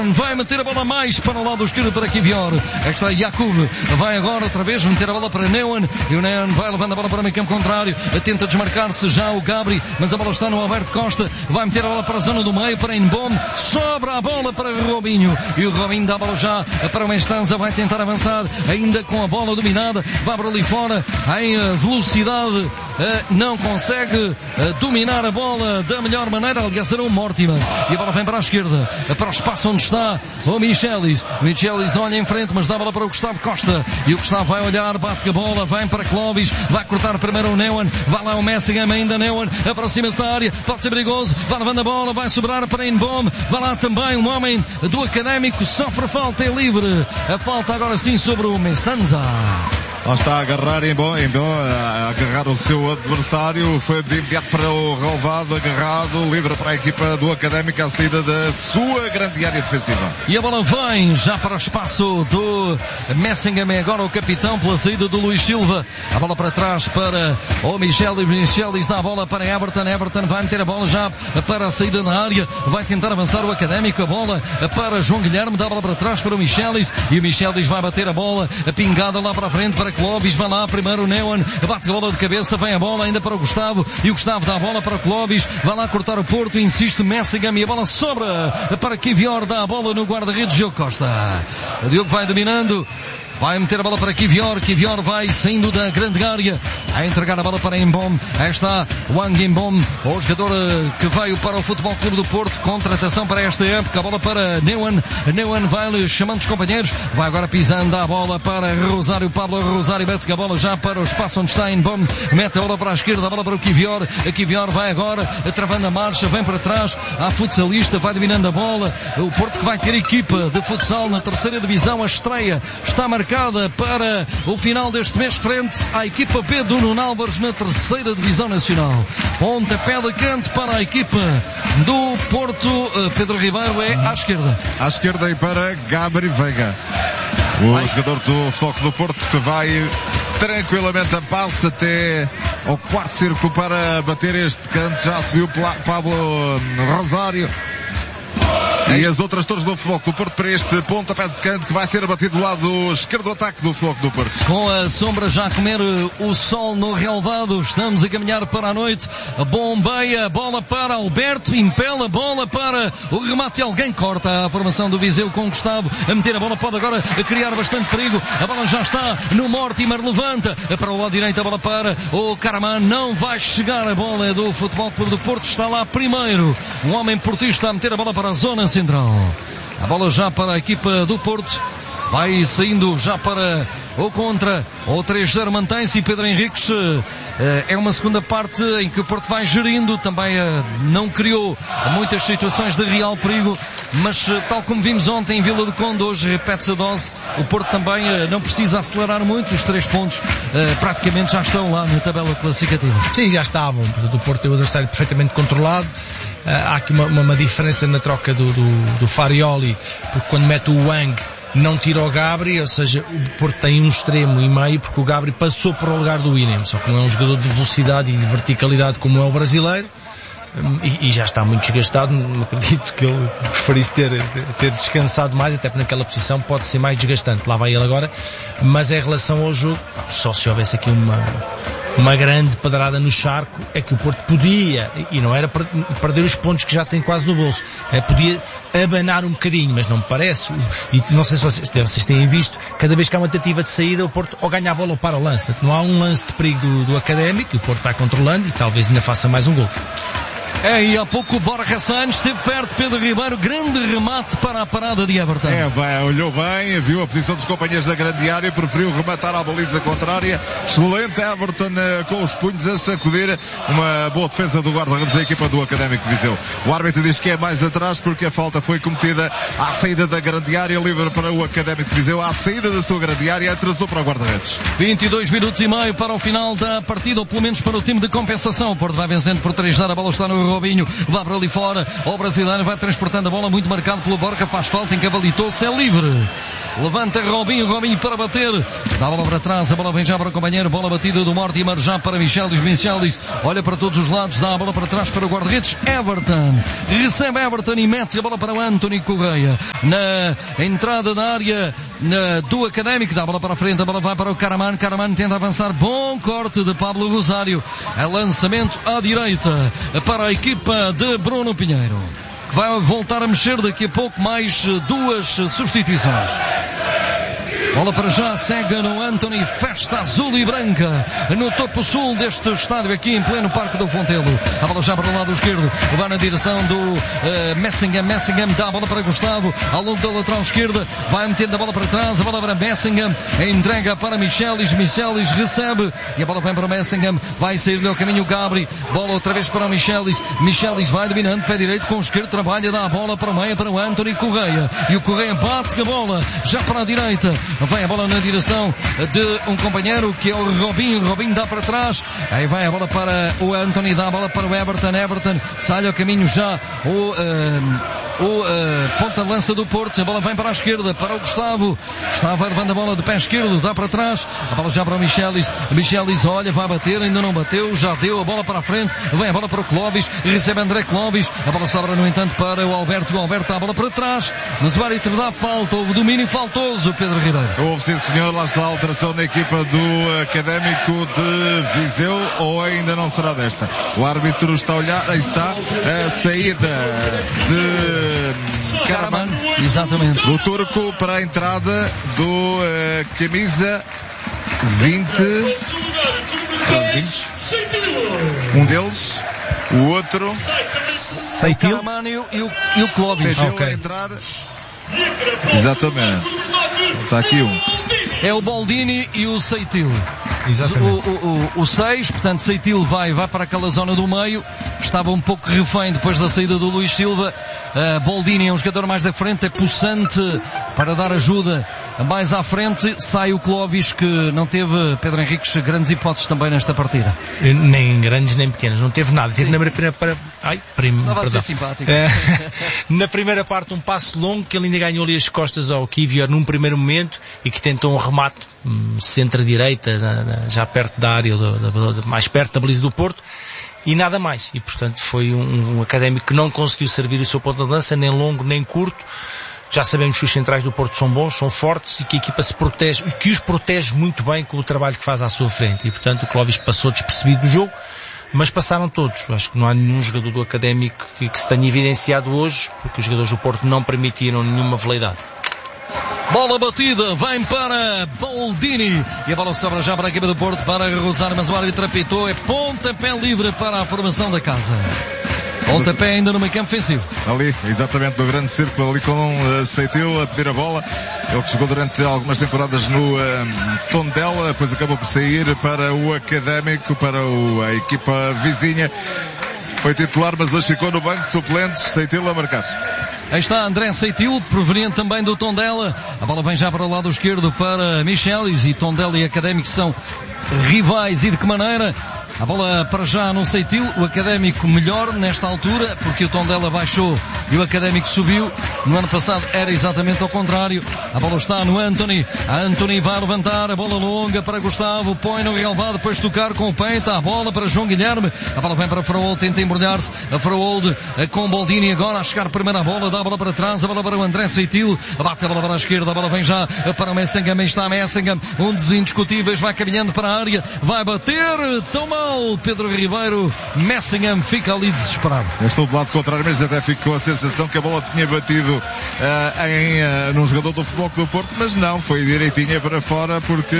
Neon vai meter a bola mais para o lado esquerdo para Kivior. Está Jakub, vai agora outra vez meter a bola para Neon, e o Neon vai levando a bola para o meio campo contrário, tenta desmarcar-se já o Gabri, mas a bola está no Alberto Costa, vai meter a bola para a zona do meio, para Inbom, sobra a bola para Robinho, e o Robinho dá a bola já para o Mestanza, vai tentar avançar, ainda com a bola dominada, vai para ali fora, em velocidade, não consegue dominar a bola da melhor maneira, aliás era um Mortimer, e a bola vem para a esquerda, para o espaço onde está o Michelis. O Michelis olha em frente, mas dá a bola para o Gustavo Costa, e o Gustavo vai olhar, bate a bola, vem para Clóvis, vai cortar primeiro o Neon, vai lá o Messingham, ainda Neon, aproxima-se da área, pode ser perigoso, vai levando a bola, vai sobrar para Inbom, vai lá também um homem do Académico, sofre falta, é livre, a falta agora sim sobre o Mestanza. Lá está a agarrar Inbom, a agarrar o seu adversário, foi de imediato para o relvado, agarrado, livre para a equipa do Académico à saída da sua grande área defensiva. E a bola vem já para o espaço do Messingham, agora o capitão pela saída do Luís Silva, a bola para trás para o Michelis dá a bola para Everton vai meter a bola já para a saída na área, vai tentar avançar o Académico, a bola para João Guilherme, dá a bola para trás para o Michelis, e o Michelis vai bater a bola, a pingada lá para a frente para Clóvis, vai lá primeiro o Neon, bate a bola de cabeça, vem a bola ainda para o Gustavo, e o Gustavo dá a bola para o Clóvis, vai lá cortar o Porto, insiste Messingham, e a bola sobra para Kivior, dá a bola no guarda-redes Diogo Costa. O Diogo vai dominando, vai meter a bola para Kivior vai saindo da grande área, a entregar a bola para Inbom, aí está Wang Inbom, o jogador que veio para o Futebol Clube do Porto, contratação para esta época, a bola para Neon vai chamando os companheiros, vai agora pisando a bola para Rosário, Pablo Rosário mete a bola já para o espaço onde está Inbom, mete a bola para a esquerda, a bola para o Kivior vai agora, travando a marcha, vem para trás, a futsalista, vai dominando a bola, o Porto que vai ter equipa de futsal na terceira divisão, a estreia está marcada para o final deste mês frente à equipa B do Nuno Álvares na terceira divisão nacional. Pontapé de canto para a equipa do Porto, Pedro Ribeiro é à esquerda. À esquerda e para Gabri Veiga, o jogador do Foco do Porto, que vai tranquilamente a passe até ao quarto círculo para bater este canto. Já se viu Pablo Rosário e as outras torres do Futebol do Porto para este pontapé de canto que vai ser abatido do lado esquerdo do ataque do Futebol do Porto. Com a sombra já a comer o sol no relvado, estamos a caminhar para a noite, bombeia, bola para Alberto, impela a bola para o remate, alguém corta a formação do Viseu com Gustavo, a meter a bola, pode agora criar bastante perigo, a bola já está no Mortimer, levanta para o lado direito, a bola para o Caraman, não vai chegar a bola do Futebol Clube do Porto, está lá primeiro, um homem portista a meter a bola para a zona central. A bola já para a equipa do Porto, vai saindo já para o contra, o 3-0 mantém-se, e Pedro Henriques, é uma segunda parte em que o Porto vai gerindo, também não criou muitas situações de real perigo, mas tal como vimos ontem em Vila do Conde, hoje repete-se a dose, o Porto também não precisa acelerar muito, os 3 pontos praticamente já estão lá na tabela classificativa. Sim, já estavam, o Porto tem o adversário perfeitamente controlado. Há aqui uma diferença na troca do Farioli, porque quando mete o Wang não tira o Gabri, ou seja, o Porto tem um extremo e meio, porque o Gabri passou para o lugar do William, só que não é um jogador de velocidade e de verticalidade como é o brasileiro, e já está muito desgastado. Não acredito que ele preferisse ter descansado mais, até porque naquela posição pode ser mais desgastante. Lá vai ele agora, mas em relação ao jogo, só se houvesse aqui uma grande pedrada no charco, é que o Porto podia, e não era perder os pontos que já tem quase no bolso, podia abanar um bocadinho, mas não me parece, e não sei se vocês têm visto, cada vez que há uma tentativa de saída, o Porto ou ganha a bola ou para o lance. Não há um lance de perigo do Académico, e o Porto vai controlando e talvez ainda faça mais um gol. E há pouco o Borja Santos esteve perto, Pedro Ribeiro, grande remate para a parada de Everton. Olhou bem, viu a posição dos companheiros da grande área, preferiu rematar à baliza contrária. Excelente Everton com os punhos a sacudir, uma boa defesa do guarda-redes da equipa do Académico de Viseu. O árbitro diz que é mais atrás porque a falta foi cometida à saída da grande área, livre para o Académico de Viseu, à saída da sua grande área, atrasou para o guarda-redes. 22 minutos e meio para o final da partida, ou pelo menos para o time de compensação. O Porto vai vencendo por 3-0, a bola está no Robinho, vai para ali fora, o brasileiro vai transportando a bola, muito marcado pelo Borja, faz falta, encavalitou-se, é livre. levanta Robinho para bater, dá a bola para trás, a bola vem já para o companheiro, bola batida do Mortimer já para Michelis, olha para todos os lados, dá a bola para trás para o guarda-redes Everton, recebe Everton e mete a bola para o Anthony Correia, na entrada da área do Académico, dá a bola para a frente, a bola vai para o Caraman tenta avançar, bom corte de Pablo Rosário, é lançamento à direita para a equipa de Bruno Pinheiro, que vai voltar a mexer daqui a pouco, mais 2 substituições. Bola para já, segue no Anthony, festa azul e branca no topo sul deste estádio aqui em pleno Parque do Fontelo. A bola já para o lado esquerdo, vai na direção do Messingham, dá a bola para Gustavo, ao longo da lateral esquerda, vai metendo a bola para trás, a bola para Messingham, entrega para Michelis recebe, e a bola vem para o Messingham, vai sair-lhe ao caminho o Gabri, bola outra vez para o Michelis vai dominando, pé direito com o esquerdo, trabalha, dá a bola para o meio, para o Anthony Correia, e o Correia bate a bola, já para a direita, vem a bola na direção de um companheiro que é o Robinho dá para trás, aí vai a bola para o Anthony, dá a bola para o Everton sai ao caminho já o ponta de lança do Porto, a bola vem para a esquerda, para o Gustavo levando a bola de pé esquerdo, dá para trás, a bola já para o Michelis, olha, vai bater, ainda não bateu, já deu a bola para a frente, vem a bola para o Clóvis, recebe André Clóvis, a bola sobra no entanto para o Alberto dá a bola para trás, mas o árbitro dá falta, houve domínio faltoso, Pedro Ribeiro. Houve sim senhor, lá está a alteração na equipa do Académico de Viseu, ou ainda não será desta? O árbitro está a olhar, aí está a saída de Karaman, exatamente, do turco para a entrada do camisa 20, um deles, o outro Seitil e o Clóvis. A entrar. Exatamente. Está aqui um. É o Boldini e o Seitil. Exatamente. O 6, portanto Seitil vai para aquela zona do meio, estava um pouco refém depois da saída do Luís Silva. Boldini é um jogador mais da frente, é possante para dar ajuda mais à frente. Sai o Clóvis, que não teve, Pedro Henriques, grandes hipóteses também nesta partida. Nem grandes nem pequenas, não teve nada. Teve na Estava a ser simpático. Na primeira parte um passo longo que ele ainda ganhou ali as costas ao Kivior num primeiro momento e que tentou um remate centro-direita já perto da área, mais perto da baliza do Porto, e nada mais. E portanto foi um Académico que não conseguiu servir o seu ponto de lança, nem longo nem curto. Já sabemos que os centrais do Porto são bons, são fortes e que a equipa se protege, e que os protege muito bem com o trabalho que faz à sua frente. E portanto o Clóvis passou despercebido do jogo, mas passaram todos. Acho que não há nenhum jogador do Académico que se tenha evidenciado hoje, porque os jogadores do Porto não permitiram nenhuma veleidade. Bola batida, vem para Boldini, e a bola sobra já para a equipa do Porto para Rosário, mas o árbitro apitou, é pontapé livre para a formação da casa. Pontapé ainda no meio campo ofensivo. Ali, exatamente, no grande círculo, ali com Seitil a pedir a bola. Ele que jogou durante algumas temporadas no Tondela, depois acabou por sair para o Académico, para a equipa vizinha. Foi titular, mas hoje ficou no banco de suplentes. Seitil a marcar. Aí está André Seitil, proveniente também do Tondela. A bola vem já para o lado esquerdo para Michelis, e Tondela e Académico são rivais, e de que maneira? A bola para já no Seitil, o Académico melhor nesta altura, porque o Tondela baixou e o Académico subiu. No ano passado era exatamente ao contrário. A bola está no Anthony. A Anthony vai levantar, a bola longa para Gustavo, põe no relvado, depois tocar com o peito, a bola para João Guilherme. A bola vem para Fraold, tenta embrulhar-se. A Fraold com Boldini agora a chegar primeiro a bola, dá a bola para trás, a bola para o André Seitil, bate a bola para a esquerda, a bola vem já para o Messingham, está Messingham, um dos indiscutíveis, vai caminhando para a área, vai bater, tão mal Pedro Ribeiro, Messingham fica ali desesperado. Eu estou do lado contrário, mas até fico com a sensação que a bola tinha batido num jogador do Futebol Clube do Porto, mas não, foi direitinha para fora, porque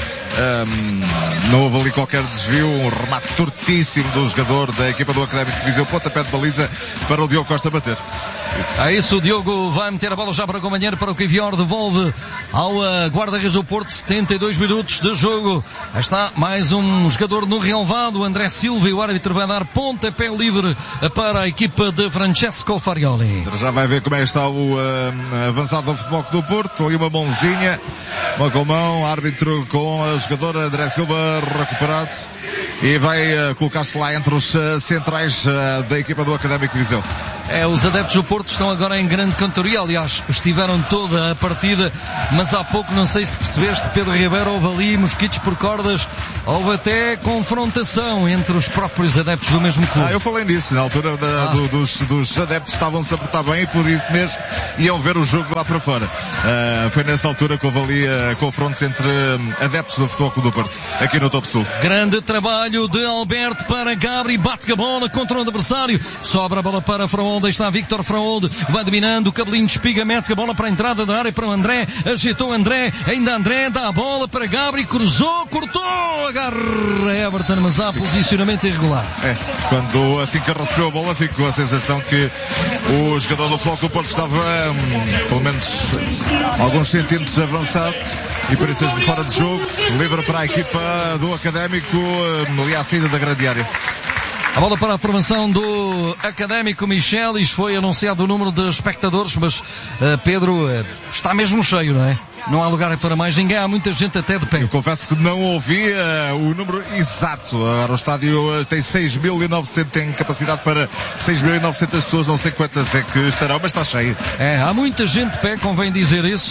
não houve ali qualquer desvio, um remate tortíssimo do jogador da equipa do Académico de Viseu, pontapé de baliza para o Diogo Costa bater. É isso, o Diogo vai meter a bola já para o companheiro, para o Kivior, devolve ao guarda-redes do Porto, 72 minutos de jogo. Aí está mais um jogador no relvado, André Silva, e o árbitro vai dar pontapé livre para a equipa de Francesco Farioli. Já vai ver como é que está o avançado do Futebol Clube do Porto, ali uma mãozinha, mão com mão, árbitro com o jogador André Silva recuperado. e vai colocar-se lá entre os centrais da equipa do Académico Viseu. Os adeptos do Porto estão agora em grande cantoria, aliás, estiveram toda a partida, mas há pouco, não sei se percebeste, Pedro Ribeiro, houve ali mosquitos por cordas, houve até confrontação entre os próprios adeptos do mesmo clube. Eu falei nisso, na altura dos adeptos estavam-se a portar bem e por isso mesmo iam ver o jogo lá para fora. Foi nessa altura que houve ali confrontos entre adeptos do Futebol Clube do Porto, aqui no Topo Sul. Grande trabalho de Alberto para Gabri, bate a bola contra o adversário, sobra a bola para Fraolde, está Victor Fraolde, vai dominando, o cabelinho de espiga, mete a bola para a entrada da área para o André, agitou André, ainda André, dá a bola para Gabri, cruzou, cortou, agarra Everton, mas há posicionamento irregular. Quando assim que recebeu a bola, ficou a sensação que o jogador do Futebol Clube do Porto estava pelo menos alguns centímetros avançado e por isso fora de jogo, livre para a equipa do Académico ali à saída da grande área. A bola para a formação do Académico Michelis, foi anunciado o número de espectadores, mas Pedro, está mesmo cheio, não é? Não há lugar para mais ninguém, há muita gente até de pé. Eu confesso que não ouvi o número exato. Agora o estádio tem 6.900, tem capacidade para 6.900 pessoas, não sei quantas é que estarão, mas está cheio. Há muita gente de pé, convém dizer isso.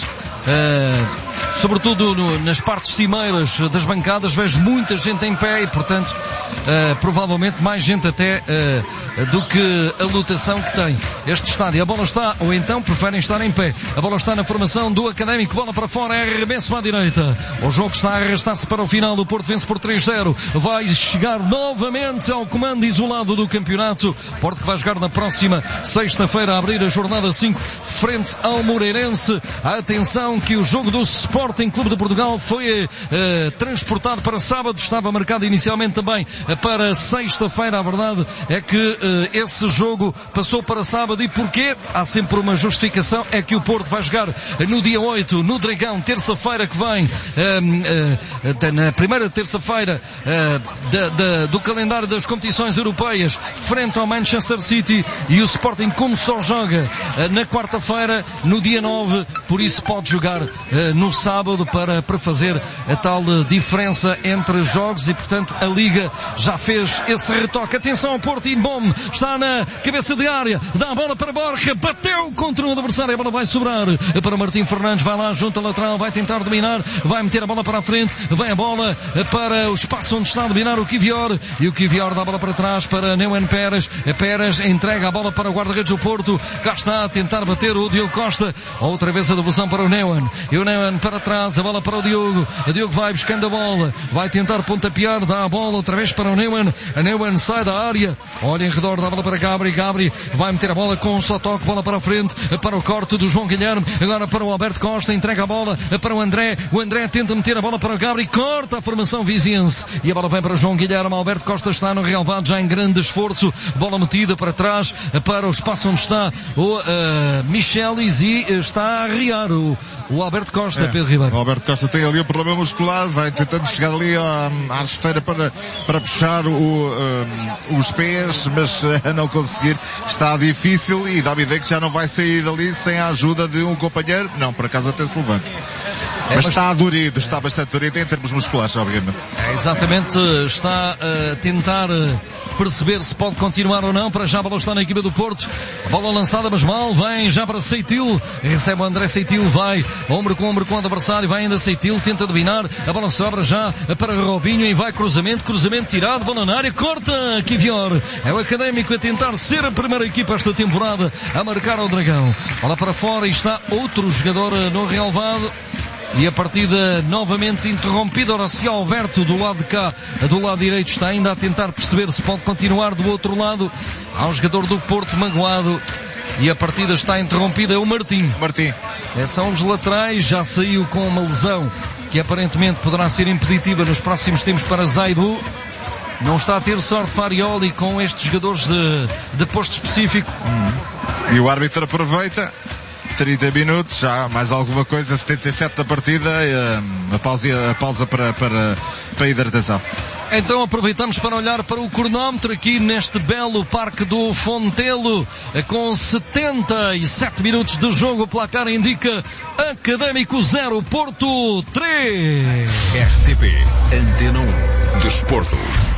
Sobretudo nas partes cimeiras das bancadas, vejo muita gente em pé e, portanto, provavelmente mais gente até do que a lotação que tem este estádio. A bola está, ou então preferem estar em pé. A bola está na formação do Académico, bola para fora, arremesso para a direita. O jogo está a arrastar-se para o final, o Porto vence por 3-0. Vai chegar novamente ao comando isolado do campeonato. Porto que vai jogar na próxima sexta-feira a abrir a jornada 5 frente ao Moreirense. Atenção que o jogo do Sporting Clube de Portugal foi transportado para sábado, estava marcado inicialmente também para sexta-feira. A verdade é que esse jogo passou para sábado. E porquê? Há sempre uma justificação, é que o Porto vai jogar no dia 8 no Dragão, terça-feira que vem, na primeira terça-feira do calendário das competições europeias, frente ao Manchester City, e o Sporting, como só joga na quarta-feira, no dia 9, por isso pode jogar no sábado para fazer a tal diferença entre jogos, e portanto a Liga já fez esse retoque. Atenção ao Porto, Imbom está na cabeça de área, dá a bola para Borja, bateu contra o adversário, a bola vai sobrar para Martim Fernandes, vai lá junto ao lateral, vai tentar dominar, vai meter a bola para a frente, vai a bola para o espaço onde está a dominar o Kivior, e o Kivior dá a bola para trás para Neumann Pérez. Pérez entrega a bola para o guarda-redes do Porto, cá está a tentar bater o Diogo Costa, outra vez a devolução para o Neumann, e o Neumann para trás, a bola para o Diogo vai buscando a bola, vai tentar pontapear, dá a bola outra vez para o Neumann, a Neumann sai da área, olha em redor, dá a bola para Gabri vai meter a bola com um só toque, bola para a frente, para o corte do João Guilherme, agora para o Alberto Costa, entrega a bola para o André tenta meter a bola para o Gabri, corta a formação viziense, e a bola vem para o João Guilherme. Alberto Costa está no relvado já em grande esforço, bola metida para trás, para o espaço onde está o Michelis, e está a arriar o Alberto Costa, Pedro Ribeiro. O Alberto Costa tem ali um problema muscular, vai tentando chegar ali à esteira para puxar os pés, mas a não conseguir, está difícil, e dá-me ideia que já não vai sair dali sem a ajuda de um companheiro. Não, por acaso até se levanta. Mas está dorido, está bastante dorido em termos musculares, obviamente. Exatamente, está a tentar perceber se pode continuar ou não. Para já a bola está na equipa do Porto, a bola lançada mas mal, vem já para Seitil, recebe o André Seitil, vai ombro com o adversário, vai ainda Seitil, tenta dominar, a bola sobra já para Robinho, e vai cruzamento tirado, bola na área, corta Kivior. É o Académico a tentar ser a primeira equipa esta temporada a marcar ao Dragão. Bola para fora, e está outro jogador no relvado. E a partida novamente interrompida. Ora, se Alberto do lado de cá, do lado direito, está ainda a tentar perceber se pode continuar do outro lado, há um jogador do Porto magoado e a partida está interrompida. É o Martim. São os laterais, já saiu com uma lesão que aparentemente poderá ser impeditiva nos próximos tempos para Zaidu. Não está a ter sorte Farioli com estes jogadores de posto específico. E o árbitro aproveita. 30 minutos, já mais alguma coisa, 77 da partida, a pausa para hidratação. Então aproveitamos para olhar para o cronómetro aqui neste belo Parque do Fontelo, com 77 minutos de jogo. O placar indica Académico 0, Porto 3. RTP Antena 1 Desporto.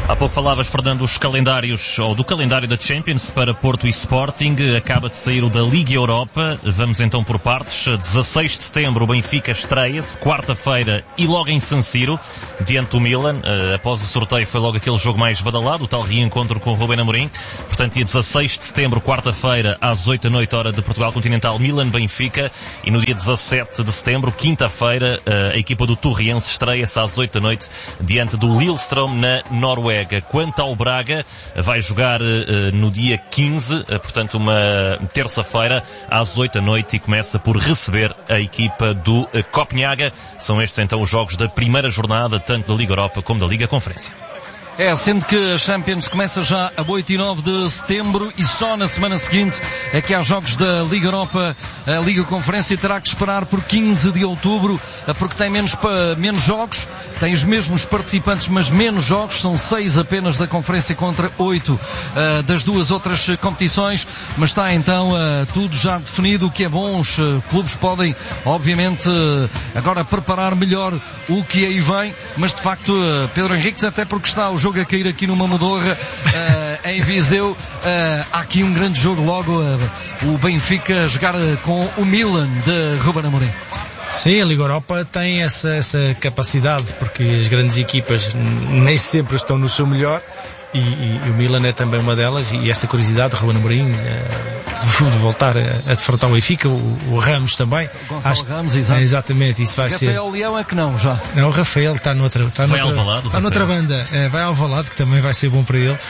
Há pouco falavas, Fernando, dos calendários, ou do calendário da Champions para Porto e Sporting. Acaba de sair o da Liga Europa. Vamos então por partes. 16 de setembro o Benfica estreia-se, quarta-feira, e logo em San Siro, diante do Milan. Após o sorteio foi logo aquele jogo mais badalado, o tal reencontro com o Ruben Amorim. Portanto, dia 16 de setembro, quarta-feira, às 8 da noite, hora de Portugal Continental, Milan-Benfica. E no dia 17 de setembro, quinta-feira, a equipa do Torriense estreia-se às 8 da noite, diante do Lillestrøm, na Noruega. Quanto ao Braga, vai jogar no dia 15, portanto uma terça-feira, às 8 da noite, e começa por receber a equipa do Copenhaga. São estes então os jogos da primeira jornada, tanto da Liga Europa como da Liga Conferência. Sendo que a Champions começa já a 8 e 9 de setembro e só na semana seguinte é que há jogos da Liga Europa. A Liga Conferência terá que esperar por 15 de outubro, porque tem menos jogos, tem os mesmos participantes, mas menos jogos, são 6 apenas da Conferência contra 8 das duas outras competições, mas está então tudo já definido, o que é bom. Os clubes podem, obviamente, agora preparar melhor o que aí vem, mas de facto, Pedro Henriques, até porque está o jogo a cair aqui numa Modorra, em Viseu, há aqui um grande jogo logo, o Benfica a jogar com o Milan de Ruben Amorim. Sim, a Liga Europa tem essa capacidade, porque as grandes equipas nem sempre estão no seu melhor, e o Milan é também uma delas, e essa curiosidade de Ruben Amorim de voltar a defrontar o Benfica, o Ramos também. Gonçalo Ramos, exato. Exatamente, isso vai ser. Rafael Leão é que não, já. Não, o Rafael está noutra banda, vai ao Alvalade, que também vai ser bom para ele.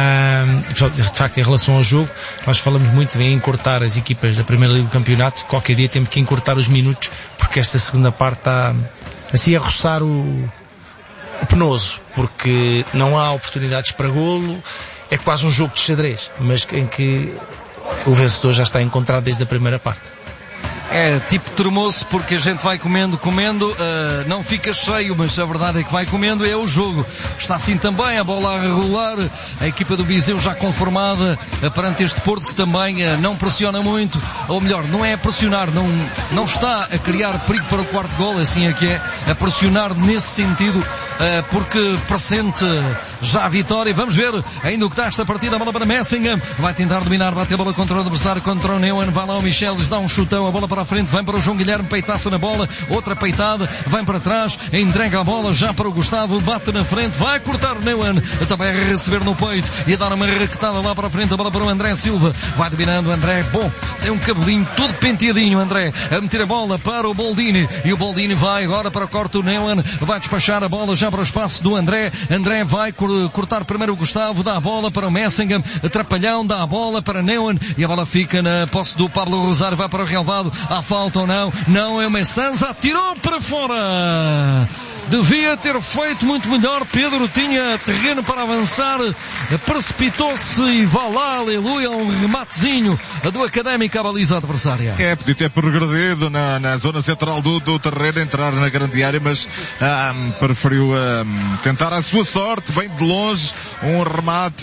De facto, em relação ao jogo, nós falamos muito em encurtar as equipas da Primeira Liga do Campeonato. Qualquer dia temos que encurtar os minutos, porque esta segunda parte está assim a roçar o penoso, porque não há oportunidades para golo. É quase um jogo de xadrez, mas em que o vencedor já está encontrado desde a primeira parte. É tipo termoço, porque a gente vai comendo, não fica cheio, mas a verdade é que vai comendo, é o jogo. Está assim também, a bola a rolar, a equipa do Viseu já conformada perante este Porto, que também não pressiona muito, ou melhor, não é a pressionar, não está a criar perigo para o quarto gol, assim é que é, a pressionar nesse sentido, porque pressente já a vitória. Vamos ver ainda o que está esta partida. A bola para Messingham, vai tentar dominar, bate a bola contra o adversário, contra o Neumann, vai lá o Michel, lhes dá um chutão, a bola para a frente, vem para o João Guilherme, peitaça na bola, outra peitada, vem para trás, entrega a bola já para o Gustavo, bate na frente, vai cortar o Neumann, também a receber no peito e a dar uma raquetada lá para a frente, a bola para o André Silva, vai dominando o André, bom, tem um cabelinho todo penteadinho, André, a meter a bola para o Boldini, e o Boldini vai agora para o corte do Neumann, vai despachar a bola já para o espaço do André vai cortar primeiro o Gustavo, dá a bola para o Messingham, atrapalhão, dá a bola para Neumann, e a bola fica na posse do Pablo Rosário, vai para o relvado. Há falta ou não? Não, é uma estança, atirou para fora. Devia ter feito muito melhor. Pedro tinha terreno para avançar, precipitou-se e vá lá, aleluia, um rematezinho do Académico à baliza adversária. Podia ter progredido na zona central do terreno, entrar na grande área, mas preferiu tentar a sua sorte, bem de longe, um remate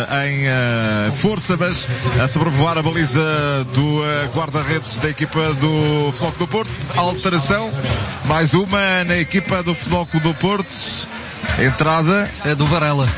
em força, mas a sobrevoar a baliza do guarda-redes da equipa do Futebol Clube do Porto. Alteração, mais uma na equipa do Futebol Clube do Porto. A entrada é do Varela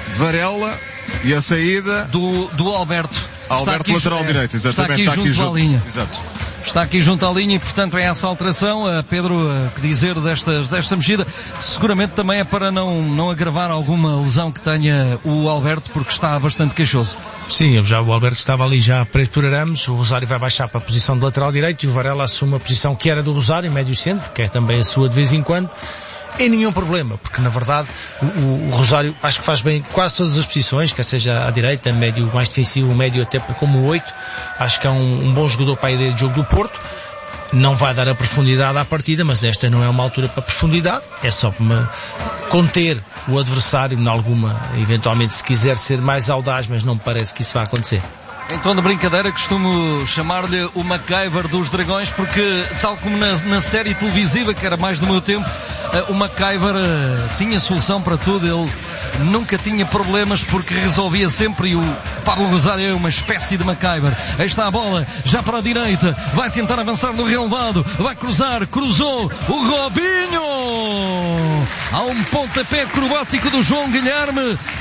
e a saída do Alberto, lateral direito, exatamente, está aqui junto à linha. Exato. Está aqui junto à linha e, portanto, é essa alteração. Pedro, que dizer desta mexida? Seguramente também é para não agravar alguma lesão que tenha o Alberto, porque está bastante queixoso. Sim, já o Alberto estava ali já preso por arames, o Rosário vai baixar para a posição de lateral direito e o Varela assume a posição que era do Rosário, médio centro, que é também a sua de vez em quando. Em nenhum problema, porque na verdade o Rosário acho que faz bem quase todas as posições, quer seja à direita, médio mais defensivo, médio até como o 8, acho que é um bom jogador para a ideia de jogo do Porto. Não vai dar a profundidade à partida, mas esta não é uma altura para profundidade, é só para conter o adversário em alguma, eventualmente se quiser ser mais audaz, mas não me parece que isso vai acontecer. Em tom de brincadeira, costumo chamar-lhe o MacGyver dos Dragões, porque, tal como na série televisiva, que era mais do meu tempo, o MacGyver tinha solução para tudo, ele nunca tinha problemas porque resolvia sempre, e o Pablo Rosário é uma espécie de MacGyver. Aí está a bola, já para a direita, vai tentar avançar no relevado, vai cruzou o Robinho! Há um pontapé acrobático do João Guilherme,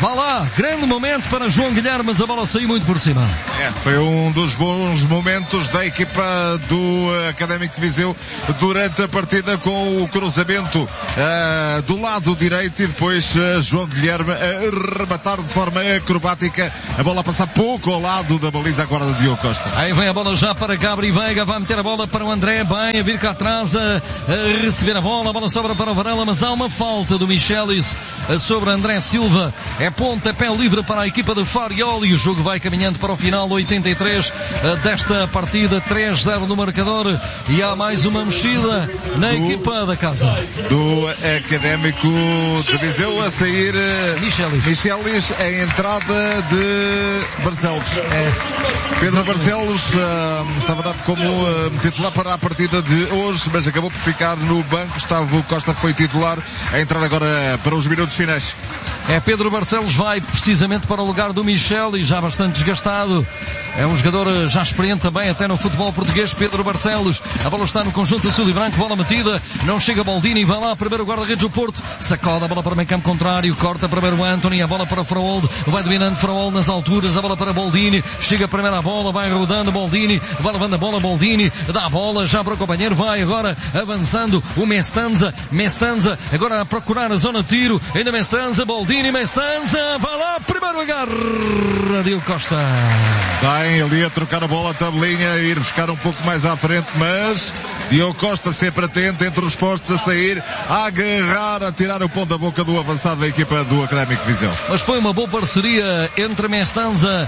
Vá lá, grande momento para João Guilherme, mas a bola saiu muito por cima. Foi um dos bons momentos da equipa do Académico de Viseu durante a partida, com o cruzamento do lado direito e depois João Guilherme a rematar de forma acrobática, a bola a passar pouco ao lado da baliza, a guarda de Diogo Costa. Aí vem a bola já para Gabri Veiga, vai meter a bola para o André, bem, a vir cá atrás a receber a bola sobra para o Varela, mas há uma falta do Michelis sobre André Silva. É pontapé livre para a equipa de Farioli. O jogo vai caminhando para o final, 83 desta partida, 3-0 no marcador, e há mais uma mexida na equipa da casa. Do Académico de Viseu a sair Michelis, a entrada de Barcelos. Pedro Barcelos estava dado como titular para a partida de hoje, mas acabou por ficar no banco. Gustavo Costa foi titular, a entrar agora para os minutos finais. Pedro Barcelos vai precisamente para o lugar do Michelis, já bastante desgastado. É um jogador já experiente também até no futebol português, Pedro Barcelos. A bola está no conjunto azul e branco, bola metida, não chega Boldini, vai lá primeiro o guarda-redes do Porto, sacode a bola para o meio campo contrário, corta primeiro o Anthony, a bola para o Fraold, vai dominando Fraold nas alturas, a bola para Boldini, chega primeiro a bola, vai rodando Boldini, vai levando a bola Boldini, dá a bola já para o companheiro, vai agora avançando o Mestanza, agora a procurar a zona de tiro, ainda Mestanza, Boldini, Mestanza, vai lá, primeiro agarra Diogo Costa. Bem, ali a trocar a bola, a tabelinha, ir buscar um pouco mais à frente, mas Diogo Costa sempre atento, entre os postos a sair, a agarrar, a tirar o pão da boca do avançado da equipa do Académico de Viseu. Mas foi uma boa parceria entre Mestanza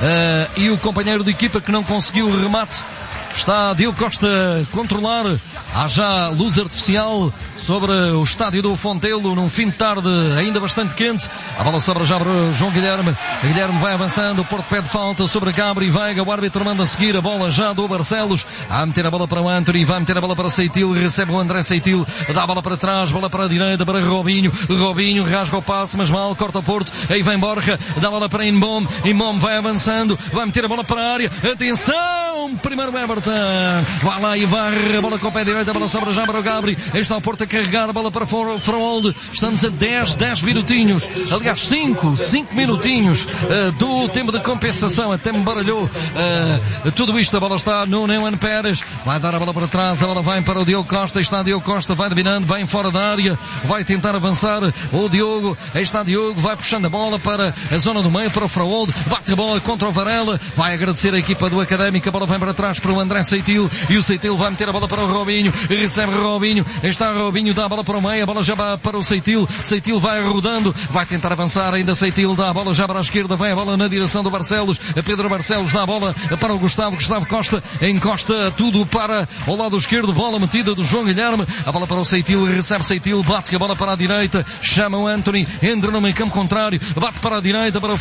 e o companheiro de equipa, que não conseguiu o remate. Está Diogo Costa a controlar. Há já luz artificial sobre o estádio do Fontelo, num fim de tarde ainda bastante quente. A bola sobra já para João Guilherme. Guilherme vai avançando, o Porto pede falta sobre Gabri Veiga, o árbitro manda a seguir, a bola já do Barcelos, a meter a bola para o Anthony, vai meter a bola para Seitil, recebe o André Seitil, dá a bola para trás, bola para a direita, para Robinho rasga o passe, mas mal, corta o Porto, aí vem Borja, dá a bola para Inbom vai avançando, vai meter a bola para a área, atenção, primeiro Everton, vai lá e varre a bola com o pé direito, a bola sobra já para o Gabri, está o Porto a carregar a bola para Fraold, estamos a 10 minutinhos, aliás 5 minutinhos do tempo de compensação, até me baralhou tudo isto. A bola está no Neumann Pérez, vai dar a bola para trás, a bola vai para o Diogo Costa, está Diogo Costa, vai dominando, bem fora da área, vai tentar avançar o Diogo, aí está Diogo, vai puxando a bola para a zona do meio, para o Fraold, bate a bola contra o Varela, vai agradecer a equipa do Académico, a bola vem para trás para o André Seitil, e o Seitil vai meter a bola para o Robinho, recebe Robinho, aí está Robinho, dá a bola para o meio, a bola já vai para o Seitil vai rodando, vai tentar avançar, ainda Seitil, dá a bola já para a esquerda, vem a bola na direção do Barcelos, Pedro Barcelos dá a bola para o Gustavo Costa, encosta tudo para o lado esquerdo, bola metida do João Guilherme, a bola para o Seitil, recebe Seitil, bate a bola para a direita, chama o Anthony, entra no meio campo contrário, bate para a direita, para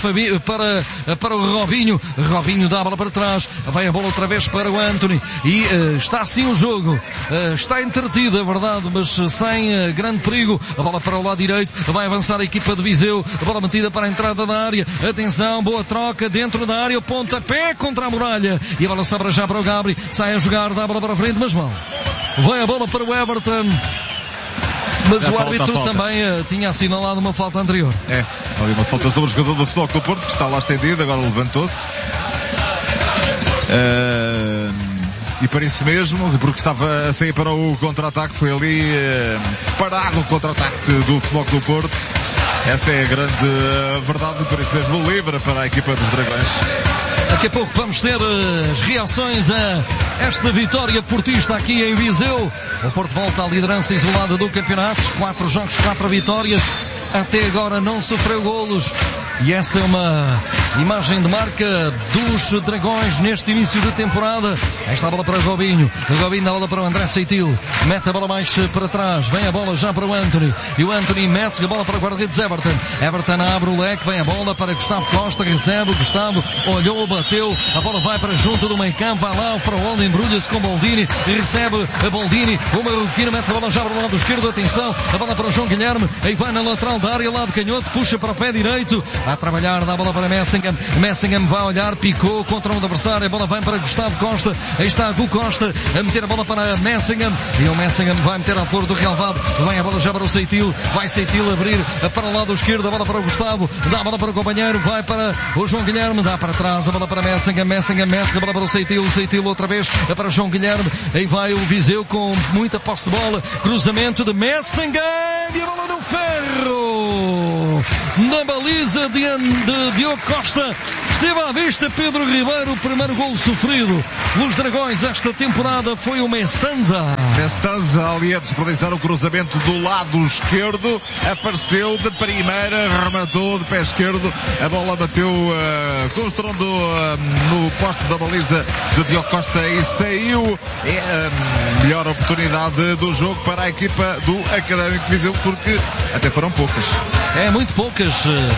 o para o Robinho dá a bola para trás, vai a bola outra vez para o Anthony, e está assim o jogo, está entretido, é verdade, mas sem grande perigo, a bola para o lado direito, vai avançar a equipa de Viseu, a bola metida para a entrada da área, atenção, boa troca dentro da área, o pontapé contra a muralha, e a bola sobra já para o Gabri, sai a jogar, dá a bola para a frente, mas mal, vai a bola para o Everton, mas o árbitro também tinha assinalado uma falta anterior. Ali uma falta sobre o jogador do Futebol Clube do Porto, que está lá estendido, agora levantou-se. E para isso mesmo, porque estava a sair para o contra-ataque, foi ali parado o contra-ataque do Futebol Clube do Porto. Essa é a grande verdade, por isso mesmo livre para a equipa dos Dragões. Daqui a pouco vamos ter as reações a esta vitória portista aqui em Viseu. O Porto volta à liderança isolada do campeonato, 4 jogos, 4 vitórias, até agora não sofreu golos, e essa é uma imagem de marca dos Dragões neste início de temporada. Aí está a bola para Robinho dá a bola para o André Seitil, mete a bola mais para trás, vem a bola já para o Anthony, e o Anthony mete a bola para o guarda-redes Everton abre o leque, vem a bola para Gustavo Costa, recebe, Gustavo olhou, bateu, a bola vai para junto do meio campo, vai lá o Fraold, embrulha-se com Boldini, e recebe a Boldini, o marroquino mete a bola já para o lado esquerdo, atenção, a bola para o João Guilherme, aí vai na lateral da área, lado canhoto, puxa para o pé direito, a trabalhar, dá a bola para Messingham. Messingham vai olhar, picou contra um adversário, a bola vai para Gustavo Costa, aí está Gu Costa a meter a bola para Messingham, e o Messingham vai meter à flor do relvado, vai a bola já para o Seitil, vai Seitil abrir para o lado esquerdo, a bola para o Gustavo, dá a bola para o companheiro, vai para o João Guilherme, dá para trás, a bola para Messingham, a bola para o Seitil outra vez para o João Guilherme, aí vai o Viseu com muita posse de bola, cruzamento de Messingham, e a bola no ferro, na baliza de Diogo Costa, esteve à vista Pedro Ribeiro, o primeiro gol sofrido pelos Dragões esta temporada foi o Mestanza. Mestanza ali a desperdiçar o cruzamento do lado esquerdo, apareceu de primeira, rematou de pé esquerdo, a bola bateu com o estrondo no poste da baliza de Diogo Costa e saiu. É a melhor oportunidade do jogo para a equipa do Académico Viseu, porque até foram poucas. É, muito poucas.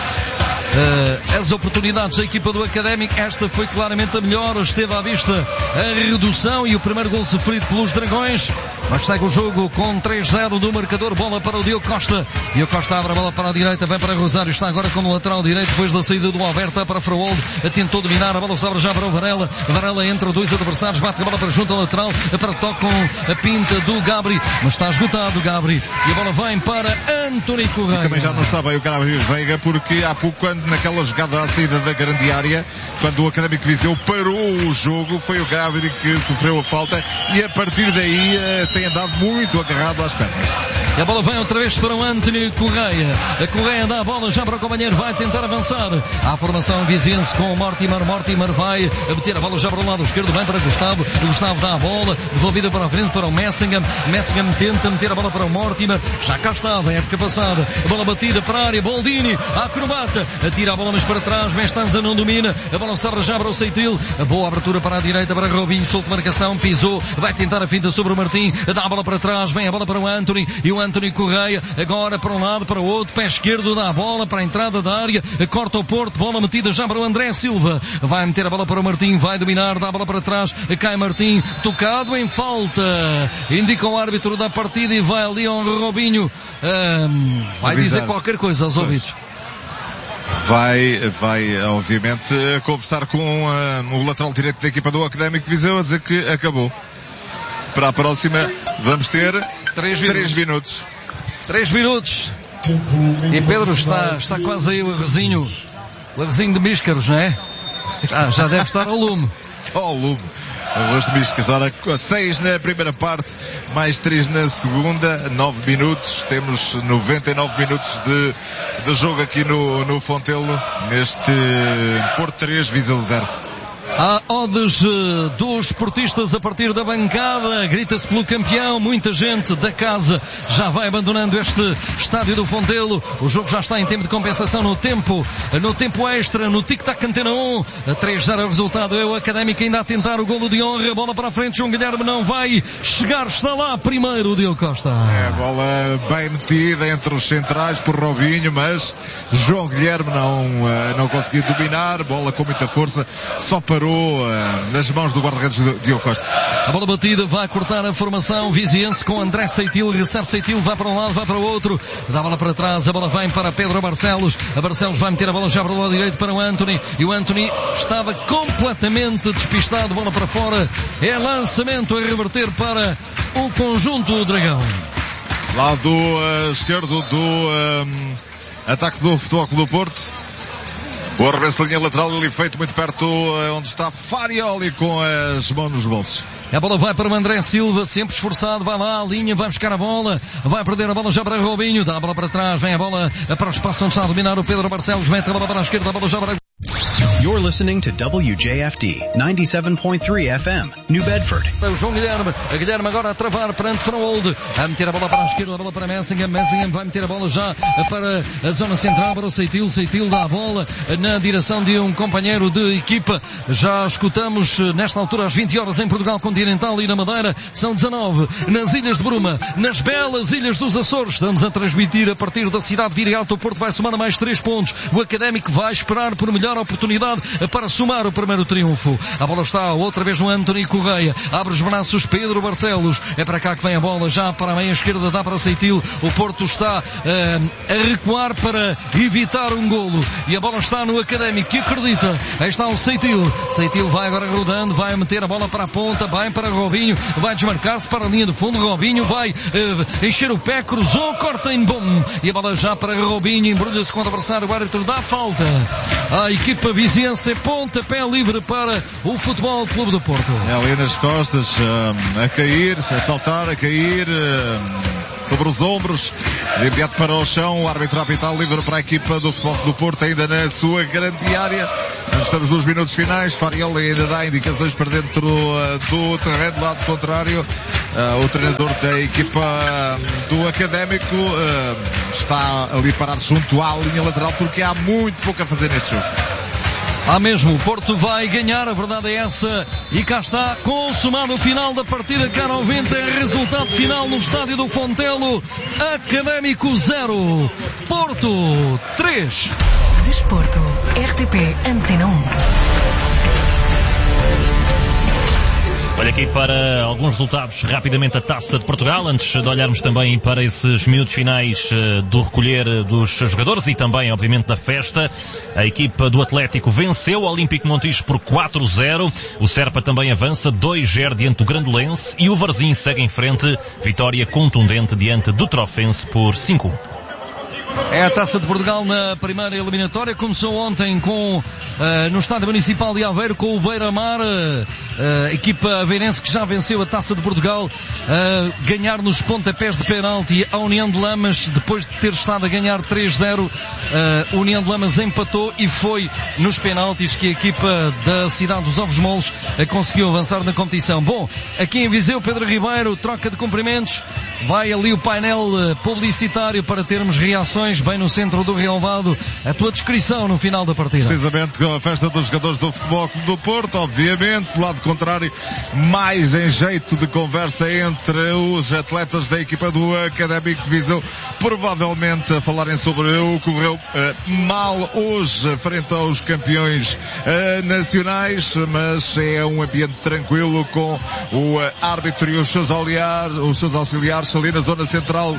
As oportunidades da equipa do Académico, esta foi claramente a melhor, esteve à vista a redução e o primeiro gol sofrido pelos Dragões, mas segue o jogo com 3-0 do marcador, bola para o Diogo Costa, Diogo Costa abre a bola para a direita, vai para Rosário, está agora como lateral direito, depois da saída do Alberta para Fraold, tentou dominar, a bola sobra já para o Varela, Varela entre dois adversários, bate a bola para junto ao lateral, para toque com a pinta do Gabri, mas está esgotado o Gabri, e a bola vem para António Correia. E também já não está bem o Gabri Veiga, porque há pouco, quando naquela jogada à saída da grande área, quando o Académico Viseu parou o jogo, foi o Gabri que sofreu a falta e a partir daí tem andado muito agarrado às pernas. E a bola vem outra vez para o António Correia. A Correia dá a bola já para o companheiro, vai tentar avançar. A formação viziense com o Mortimer. Mortimer vai a meter a bola já para o lado esquerdo, vem para Gustavo. O Gustavo dá a bola, devolvida para a frente para o Messingham. Messingham tenta meter a bola para o Mortimer. Já cá estava, época passada. A bola batida para a área, Boldini, a acrobata. Atira a bola mas para trás, Mestanza não domina. A bola sobra já para o Seitil. A boa abertura para a direita para Robinho, solto marcação, pisou, vai tentar a finta sobre o Martim. Dá a bola para trás, vem a bola para o Anthony. E o Anthony Correia, agora para um lado, para o outro, pé esquerdo, dá a bola para a entrada da área, corta o Porto, bola metida já para o André Silva, vai meter a bola para o Martim, vai dominar, dá a bola para trás, cai Martim, tocado em falta, indica o árbitro da partida e vai ali ao Robinho, vai dizer qualquer coisa aos ouvidos. Vai, obviamente, conversar com o lateral direito da equipa do Académico de Viseu, a dizer que acabou. Para a próxima, vamos ter 3 minutos. 3 minutos. E Pedro está quase aí o arrozinho de Míscaros, não é? Já deve estar ao lume. Ao lume. Arroz de Míscaros. Ora, 6 na primeira parte, mais 3 na segunda, 9 minutos. Temos 99 minutos de jogo aqui no Fontelo, neste Porto 3, Viseu 0. Há odds dos esportistas a partir da bancada, grita-se pelo campeão, muita gente da casa já vai abandonando este estádio do Fontelo, o jogo já está em tempo de compensação no tempo extra, no tic-tac Antena 1, a 3-0 o resultado, é o Académico ainda a tentar o golo de honra, bola para a frente, João Guilherme não vai chegar, está lá primeiro o Diogo Costa. É, bola bem metida entre os centrais por Robinho, mas João Guilherme não conseguiu dominar, bola com muita força, só parou nas mãos do guarda-redes Diogo Costa. A bola batida vai cortar a formação viziense com André Seitil, recebe Seitil, vai para um lado, vai para o outro, dá a bola para trás, a bola vem para Pedro Barcelos, a Barcelos vai meter a bola já para o lado direito para o Anthony, e o Anthony estava completamente despistado, bola para fora, é lançamento a reverter para o conjunto do Dragão. Lado esquerdo do ataque do Futebol Clube do Porto. O arremesso de linha lateral ali feito muito perto onde está Farioli com as mãos nos bolsos. A bola vai para o André Silva, sempre esforçado, vai lá à linha, vai buscar a bola, vai perder a bola já para Robinho, dá a bola para trás, vem a bola para o espaço onde está a dominar o Pedro Barcelos, mete a bola para a esquerda, a bola já para... You're listening to WJFD 97.3 FM, New Bedford. O João Guilherme agora a travar perante Fraold, a meter a bola para a esquerda, a bola para Messingham vai meter a bola já para a zona central, para o Seitil dá a bola na direção de um companheiro de equipa, já escutamos nesta altura às 20 horas em Portugal Continental e na Madeira, são 19 nas Ilhas de Bruma, nas belas Ilhas dos Açores, estamos a transmitir a partir da cidade de Viriato, o Porto vai somar a mais 3 pontos, o Académico vai esperar por melhor oportunidade oportunidade para somar o primeiro triunfo. A bola está outra vez no Anthony Correia. Abre os braços Pedro Barcelos. É para cá que vem a bola, já para a meia esquerda, dá para Seitil. O Porto está a recuar para evitar um golo. E a bola está no Académico, que acredita. Aí está o Seitil. Seitil vai agora rodando, vai meter a bola para a ponta, vai para Robinho, vai desmarcar-se para a linha de fundo. Robinho vai encher o pé, cruzou, corta em bom. E a bola já para Robinho, embrulha-se com o adversário, o árbitro dá falta. A equipa viziense, pontapé livre para o Futebol Clube do Porto. É ali nas costas, a cair, a saltar, a cair, sobre os ombros, de imediato para o chão. O árbitro apital livre para a equipa do Futebol do Porto, ainda na sua grande área. Estamos nos minutos finais. Farioli ainda dá indicações para dentro do terreno, do lado contrário. O treinador da equipa do Académico está ali parado junto à linha lateral, porque há muito pouco a fazer neste jogo. Há mesmo, o Porto vai ganhar, a verdade é essa, e cá está, consumado o final da partida, cá 90, resultado final no estádio do Fontelo. Académico 0, Porto 3. Desporto, RTP Antena 1. Olha aqui para alguns resultados rapidamente a Taça de Portugal, antes de olharmos também para esses minutos finais do recolher dos jogadores e também, obviamente, da festa. A equipa do Atlético venceu o Olímpico Montijo por 4-0. O Serpa também avança 2-0 diante do Grandolense e o Varzim segue em frente. Vitória contundente diante do Trofense por 5-1. É a Taça de Portugal na primeira eliminatória. Começou ontem no Estádio Municipal de Aveiro com o Beira-Mar, a equipa aveirense que já venceu a Taça de Portugal, ganhar nos pontapés de penalti a União de Lamas, depois de ter estado a ganhar 3-0. A União de Lamas empatou e foi nos penaltis que a equipa da cidade dos Ovos Moles conseguiu avançar na competição. Bom, aqui em Viseu, Pedro Ribeiro, troca de cumprimentos, vai ali o painel publicitário para termos reações bem no centro do relvado. A tua descrição no final da partida. Precisamente com a festa dos jogadores do Futebol Clube do Porto, obviamente, do lado contrário, mais em jeito de conversa entre os atletas da equipa do Académico Viseu, provavelmente a falarem sobre o que correu mal hoje frente aos campeões nacionais, mas é um ambiente tranquilo com o árbitro e os seus auxiliares ali na zona central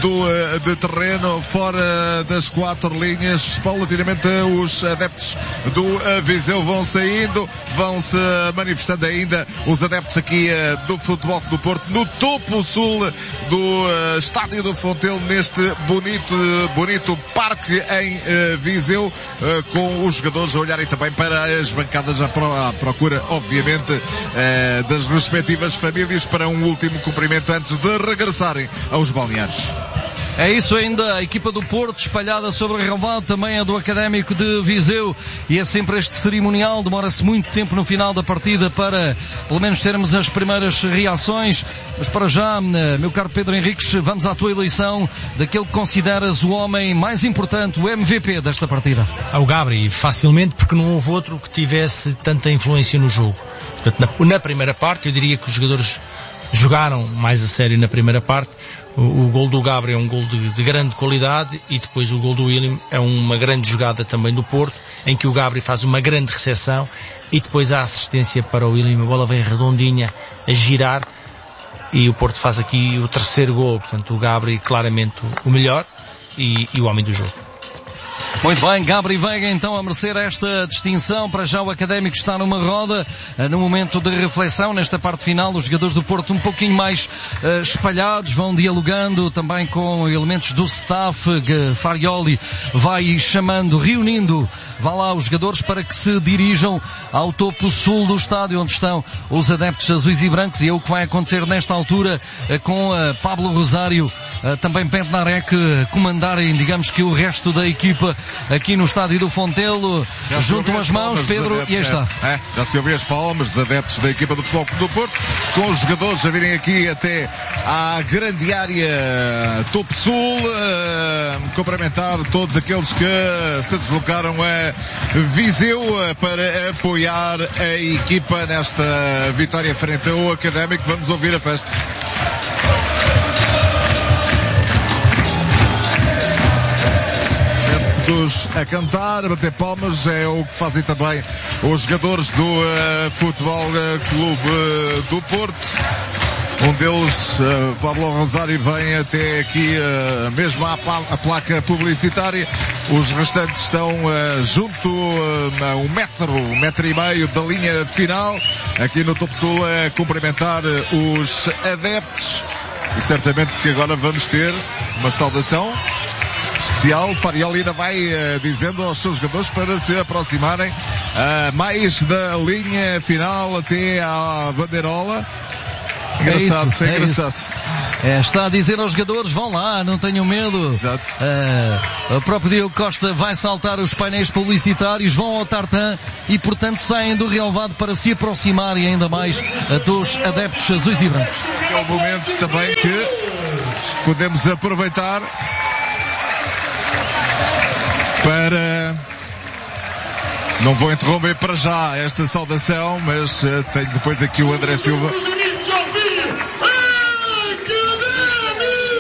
de terreno, fora das 4 linhas. Paulatinamente os adeptos do Viseu vão saindo, vão-se manifestando ainda os adeptos aqui do Futebol do Porto no topo sul do estádio do Fontelo, neste bonito parque em Viseu, com os jogadores a olharem também para as bancadas à procura, obviamente, das respectivas famílias para um último cumprimento antes de regressarem aos balneários. É isso ainda, a equipa do Porto espalhada sobre o relvado, também a do Académico de Viseu, e é sempre este cerimonial, demora-se muito tempo no final da partida para pelo menos termos as primeiras reações, mas para já, meu caro Pedro Henriques, vamos à tua eleição daquele que consideras o homem mais importante, o MVP desta partida. O Gabri, facilmente, porque não houve outro que tivesse tanta influência no jogo. Portanto, na primeira parte, eu diria que os jogadores jogaram mais a sério na primeira parte. O gol do Gabri é um gol de grande qualidade, e depois o gol do William é uma grande jogada também do Porto, em que o Gabri faz uma grande recepção e depois a assistência para o William. A bola vem redondinha a girar e o Porto faz aqui o terceiro gol. Portanto, o Gabri claramente o melhor e o homem do jogo. Muito bem, Gabri Veiga então a merecer esta distinção. Para já o Académico está numa roda, no momento de reflexão, nesta parte final. Os jogadores do Porto um pouquinho mais espalhados, vão dialogando também com elementos do staff. Farioli vai chamando, reunindo, vá lá, os jogadores para que se dirijam ao topo sul do estádio, onde estão os adeptos azuis e brancos, e é o que vai acontecer nesta altura com Pablo Rosário, também Pentnarek, comandarem, digamos que o resto da equipa aqui no estádio do Fontelo. Juntam as mãos, Pedro, adeptos, e aí está. Já se ouviu as palmas dos adeptos da equipa do Futebol Clube do Porto, com os jogadores a virem aqui até à grande área topo sul, cumprimentar todos aqueles que se deslocaram a Viseu para apoiar a equipa nesta vitória frente ao Académico. Vamos ouvir a festa. todos a cantar, a bater palmas, é o que fazem também os jogadores do Futebol Clube do Porto. Um deles, Pablo Rosário, vem até aqui mesmo à placa publicitária. Os restantes estão junto a um metro e meio da linha final, aqui no Topo Sul, a cumprimentar os adeptos. E certamente que agora vamos ter uma saudação especial. Farioli ainda vai dizendo aos seus jogadores para se aproximarem mais da linha final até à bandeirola. Engraçado, é engraçado. Está a dizer aos jogadores, vão lá, não tenham medo. Exato. O próprio Diogo Costa vai saltar os painéis publicitários, vão ao tartan e, portanto, saem do relevado para se aproximarem ainda mais dos adeptos azuis e brancos. É o momento também que podemos aproveitar para... Não vou interromper para já esta saudação, mas tenho depois aqui o André Silva.